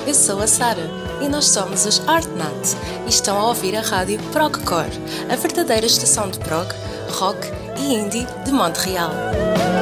eu sou a Sara e nós somos os Artnat e estão a ouvir a rádio Progcore, a verdadeira estação de prog, rock e indie de Montreal.